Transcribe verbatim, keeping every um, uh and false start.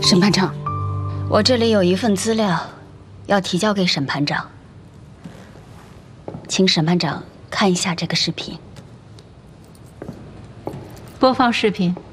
审判长， 我这里有一份资料，要提交给审判长，请审判长看一下这个视频。 播放视频。